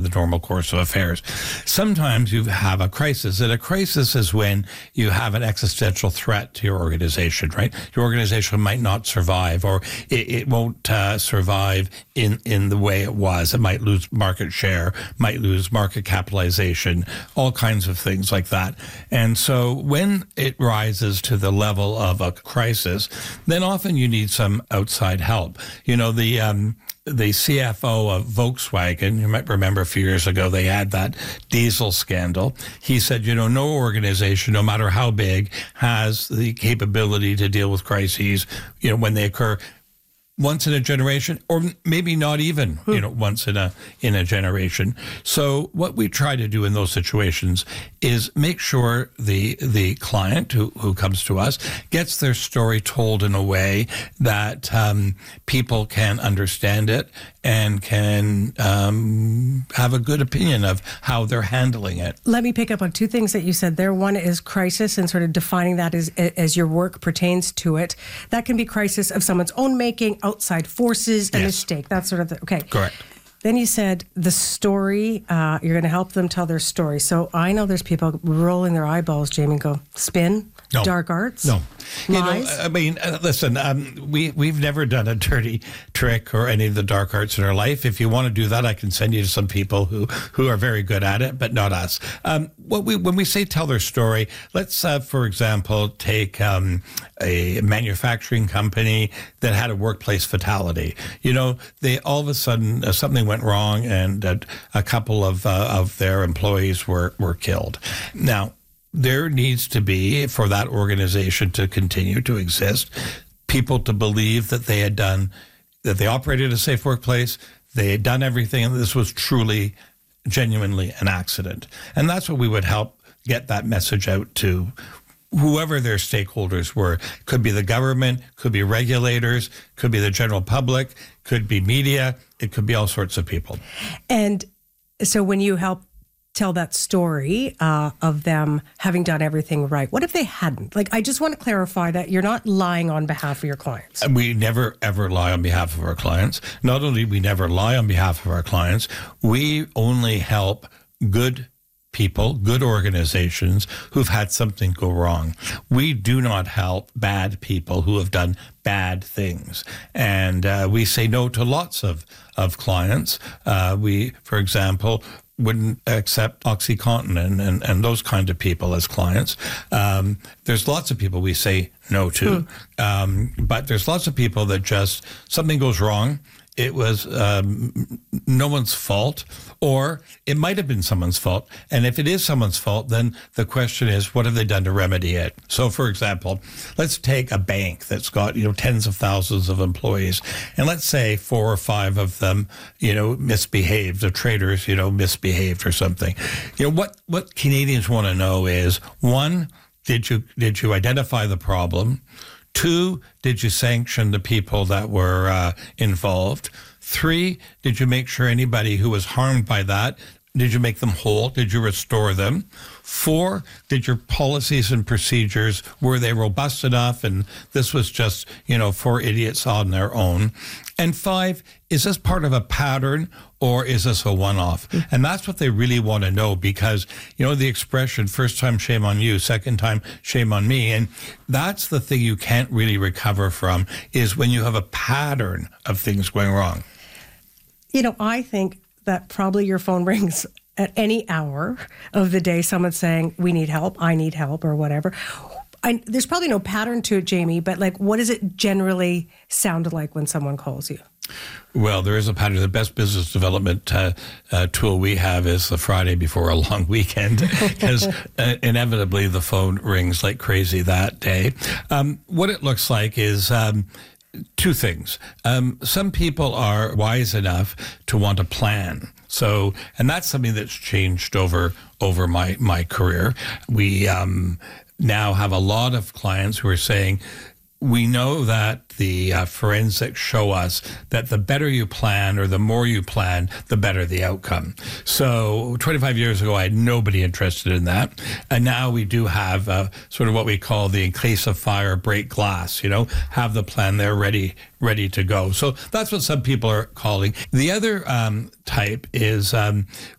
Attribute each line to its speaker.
Speaker 1: the normal course of affairs. Sometimes you have a crisis, and a crisis is when you have an existential threat to your organization, right? Your organization might not survive, or it won't survive in the way it was. It might lose market share, might lose market capitalization, all kinds of things like that. And so when it rises to the level of a crisis, then often you need some outside help. You know, the CFO of Volkswagen, you might remember a few years ago, they had that diesel scandal. He said, you know, no organization, no matter how big, has the capability to deal with crises, you know, when they occur once in a generation, or maybe not even, you know, once in a generation. So what we try to do in those situations is make sure the client who comes to us gets their story told in a way that people can understand it and can have a good opinion of how they're handling it.
Speaker 2: Let me pick up on two things that you said there. One is crisis, and sort of defining that as your work pertains to it. That can be crisis of someone's own making, outside forces, a mistake, that sort of thing. Okay.
Speaker 1: Correct.
Speaker 2: Then you said the story, you're going to help them tell their story. So I know there's people rolling their eyeballs, Jamie, and go, spin?
Speaker 1: No.
Speaker 2: Dark arts?
Speaker 1: No.
Speaker 2: Lies?
Speaker 1: You know, I mean, listen, we've never done a dirty trick or any of the dark arts in our life. If you want to do that, I can send you to some people who are very good at it, but not us. When we say tell their story, let's, for example, take a manufacturing company that had a workplace fatality. You know, they all of a sudden, something went wrong, and a couple of their employees were killed. Now, there needs to be, for that organization to continue to exist, people to believe that they operated a safe workplace, they had done everything, and this was truly, genuinely an accident. And that's what we would help get that message out to whoever their stakeholders were. Could be the government, could be regulators, could be the general public, could be media, it could be all sorts of people.
Speaker 2: And so when you help tell that story of them having done everything right, what if they hadn't? Like, I just want to clarify that you're not lying on behalf of your clients.
Speaker 1: We never, ever lie on behalf of our clients. Not only do we never lie on behalf of our clients, we only help good people, good organizations who've had something go wrong. We do not help bad people who have done bad things. And we say no to lots of clients. We, for example, wouldn't accept OxyContin and those kind of people as clients. There's lots of people we say no to, but there's lots of people that just, something goes wrong. It was no one's fault, or it might have been someone's fault. And if it is someone's fault, then the question is, what have they done to remedy it? So, for example, let's take a bank that's got, you know, tens of thousands of employees, and let's say 4 or 5 of them, you know, misbehaved. The traders, you know, misbehaved or something. You know, what Canadians want to know is, 1, did you identify the problem? 2, did you sanction the people that were involved? 3, did you make sure anybody who was harmed by that, did you make them whole? Did you restore them? 4, did your policies and procedures, were they robust enough? And this was just, you know, 4 idiots on their own. And 5, is this part of a pattern, or is this a one-off? And that's what they really want to know, because, you know, the expression, first time, shame on you, second time, shame on me. And that's the thing you can't really recover from, is when you have a pattern of things going wrong.
Speaker 2: You know, I think that probably your phone rings at any hour of the day, someone saying, we need help, I need help, or whatever. There's probably no pattern to it, Jamie, but like, what does it generally sound like when someone calls you?
Speaker 1: Well, there is a pattern. The best business development tool we have is the Friday before a long weekend, because inevitably the phone rings like crazy that day. What it looks like is 2 things. Some people are wise enough to want a plan. So, and that's something that's changed over my career. We now have a lot of clients who are saying, we know that the forensics show us that the better you plan, or the more you plan, the better the outcome. So 25 years ago, I had nobody interested in that. And now we do have sort of what we call the in case of fire, break glass, you know, have the plan there ready to go. So that's what some people are calling. The other type is